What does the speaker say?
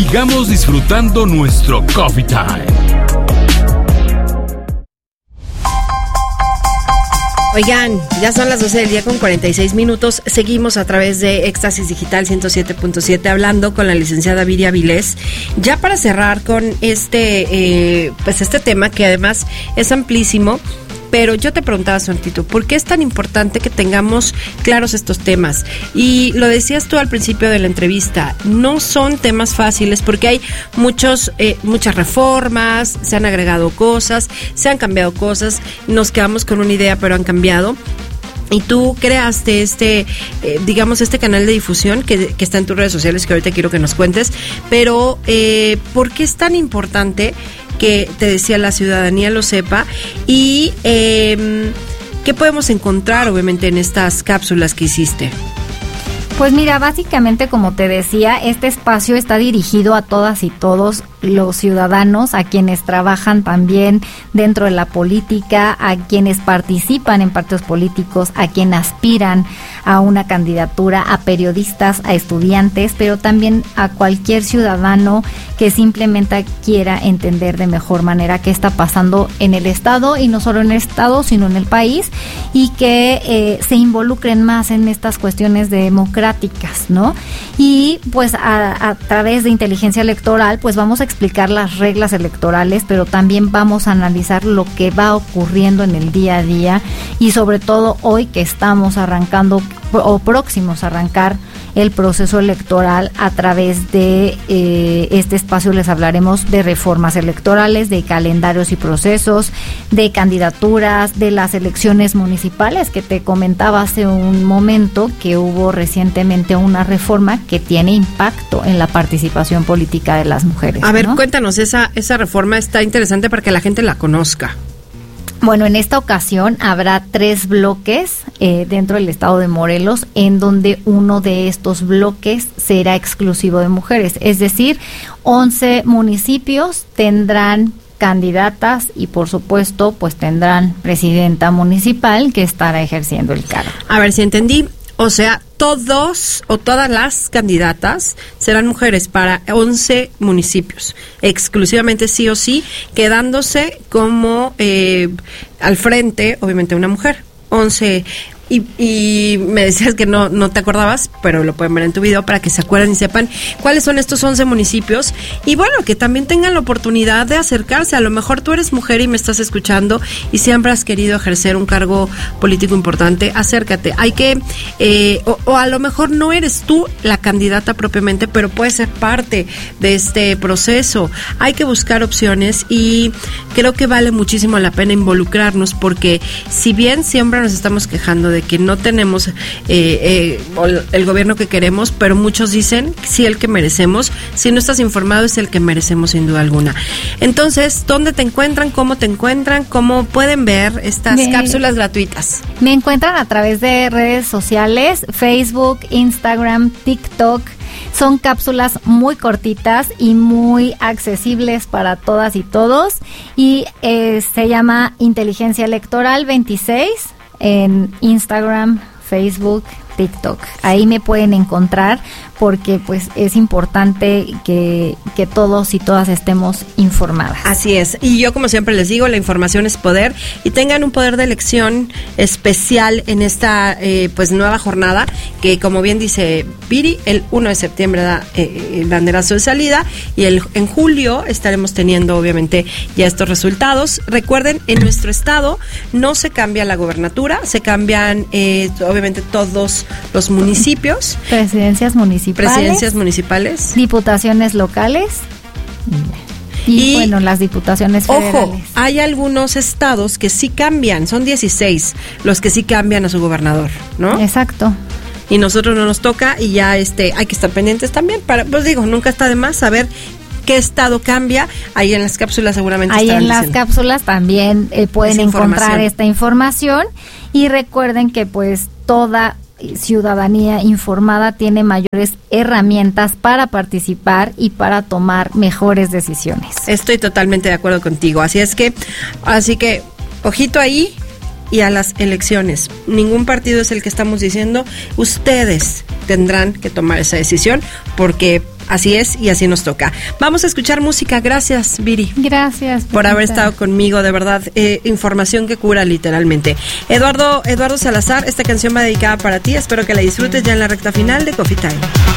sigamos disfrutando nuestro Coffee Time. Oigan, ya son las 12 del día con 46 minutos. Seguimos a través de Éxtasis Digital 107.7 hablando con la licenciada Viri Avilés. Ya para cerrar con este tema que además es amplísimo. Pero yo te preguntaba, Suantito, ¿por qué es tan importante que tengamos claros estos temas? Y lo decías tú al principio de la entrevista, no son temas fáciles porque hay muchas reformas, se han agregado cosas, se han cambiado cosas, nos quedamos con una idea pero han cambiado. Y tú creaste este canal de difusión que está en tus redes sociales, que ahorita quiero que nos cuentes, pero ¿por qué es tan importante que, te decía, la ciudadanía lo sepa? Y ¿qué podemos encontrar, obviamente, en estas cápsulas que hiciste? Pues mira, básicamente, como te decía, este espacio está dirigido a todas y todos los ciudadanos, a quienes trabajan también dentro de la política, a quienes participan en partidos políticos, a quienes aspiran a una candidatura, a periodistas, a estudiantes, pero también a cualquier ciudadano que simplemente quiera entender de mejor manera qué está pasando en el Estado, y no solo en el Estado, sino en el país, y que se involucren más en estas cuestiones democráticas, ¿no? Y pues a través de inteligencia electoral, pues vamos a explicar las reglas electorales, pero también vamos a analizar lo que va ocurriendo en el día a día, y sobre todo hoy que estamos arrancando o próximos a arrancar el proceso electoral. A través de este espacio les hablaremos de reformas electorales, de calendarios y procesos, de candidaturas, de las elecciones municipales, que te comentaba hace un momento que hubo recientemente una reforma que tiene impacto en la participación política de las mujeres. A ver, ¿no? Cuéntanos, esa reforma está interesante para que la gente la conozca. Bueno, en esta ocasión habrá 3 bloques dentro del estado de Morelos, en donde uno de estos bloques será exclusivo de mujeres. Es decir, 11 municipios tendrán candidatas y, por supuesto, pues tendrán presidenta municipal que estará ejerciendo el cargo. A ver si entendí. O sea, todas las candidatas serán mujeres para 11 municipios, exclusivamente sí o sí, quedándose como al frente, obviamente, una mujer. 11. Y me decías que no te acordabas, pero lo pueden ver en tu video para que se acuerden y sepan cuáles son estos 11 municipios. Y bueno, que también tengan la oportunidad de acercarse. A lo mejor tú eres mujer y me estás escuchando y siempre has querido ejercer un cargo político importante. Acércate. Hay que, o a lo mejor no eres tú la candidata propiamente, pero puedes ser parte de este proceso. Hay que buscar opciones y creo que vale muchísimo la pena involucrarnos, porque si bien siempre nos estamos quejando de que no tenemos el gobierno que queremos, pero muchos dicen sí el que merecemos. Si no estás informado, es el que merecemos sin duda alguna. Entonces, ¿dónde te encuentran? ¿Cómo te encuentran? ¿Cómo pueden ver estas cápsulas gratuitas? Me encuentran a través de redes sociales, Facebook, Instagram, TikTok. Son cápsulas muy cortitas y muy accesibles para todas y todos, y se llama Inteligencia Electoral 26 en Instagram, Facebook, TikTok. Ahí me pueden encontrar, porque pues es importante que todos y todas estemos informadas. Así es, y yo como siempre les digo, la información es poder, y tengan un poder de elección especial en esta pues nueva jornada, que como bien dice Viri, el 1 de septiembre da el banderazo de salida, y en julio estaremos teniendo obviamente ya estos resultados. Recuerden, en nuestro estado no se cambia la gobernatura, se cambian obviamente todos los municipios. Presidencias municipales, diputaciones locales y bueno, las diputaciones federales. Ojo, hay algunos estados que sí cambian, son 16 los que sí cambian a su gobernador, ¿no? Exacto. Y nosotros no nos toca, y ya hay que estar pendientes también para, pues digo, nunca está de más saber qué estado cambia. Ahí en las cápsulas seguramente ahí en las cápsulas también pueden encontrar esta información, y recuerden que pues toda ciudadanía informada tiene mayores herramientas para participar y para tomar mejores decisiones. Estoy totalmente de acuerdo contigo. Así que ojito ahí, y a las elecciones. Ningún partido es el que estamos diciendo. Ustedes tendrán que tomar esa decisión, porque Así es y así nos toca. Vamos a escuchar música. Gracias, Viri. Gracias por haber estado conmigo, de verdad. Información que cura literalmente. Eduardo Salazar, esta canción va dedicada para ti. Espero que la disfrutes ya en la recta final de Coffee Time.